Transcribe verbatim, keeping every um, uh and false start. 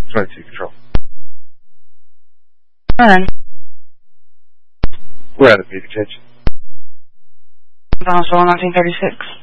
twenty-two control. Alright. We're at a meeting change. Brownsville, nineteen thirty-six.